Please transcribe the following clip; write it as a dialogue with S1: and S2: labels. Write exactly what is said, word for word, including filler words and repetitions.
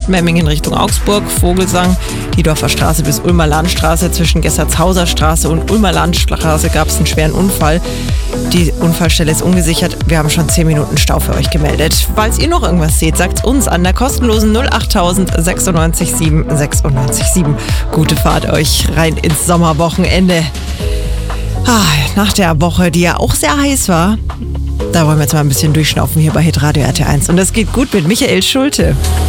S1: Westmemmingen Richtung Augsburg, Vogelsang, Diedorfer Straße bis Ulmer Landstraße. Zwischen Gessertshauser Straße und Ulmer Landstraße gab es einen schweren Unfall. Die Unfallstelle ist ungesichert. Wir haben schon zehn Minuten Stau für euch gemeldet. Falls ihr noch irgendwas seht, sagt uns an der kostenlosen null achttausend sechsundneunzig sieben sechsundneunzig sieben. Gute Fahrt euch rein ins Sommerwochenende. Ah, nach der Woche, die ja auch sehr heiß war, da wollen wir jetzt mal ein bisschen durchschnaufen hier bei Hitradio R T eins. Und das geht gut mit Michael Schulte.